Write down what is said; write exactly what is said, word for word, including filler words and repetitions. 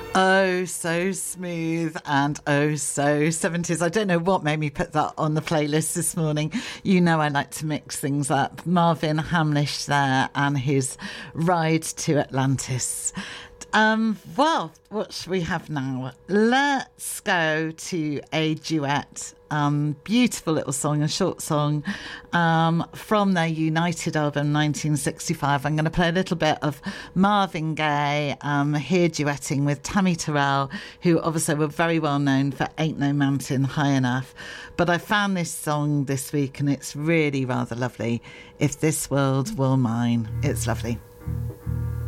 Oh, so smooth and oh, so seventies. I don't know what made me put that on the playlist this morning. You know I like to mix things up. Marvin Hamlish there and his Ride to Atlantis. Um, well, what should we have now? Let's go to a duet. Um, beautiful little song, a short song um, from their United album nineteen sixty-five. I'm going to play a little bit of Marvin Gaye um, here duetting with Tammy Terrell, who obviously were very well known for Ain't No Mountain High Enough. But I found this song this week and it's really rather lovely. If This World Were Mine. It's lovely.